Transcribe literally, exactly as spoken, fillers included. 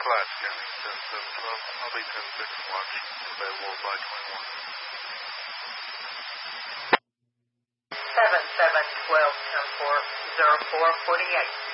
Class scanning, ten seven twelve, I'll be ten six watch, available by twenty-one. seven seven twelve ten four zero four forty-eight.